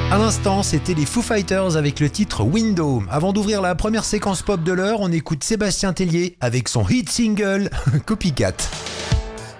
À l'instant, c'était les Foo Fighters avec le titre Window. Avant d'ouvrir la première séquence pop de l'heure, on écoute Sébastien Tellier avec son hit single Copycat.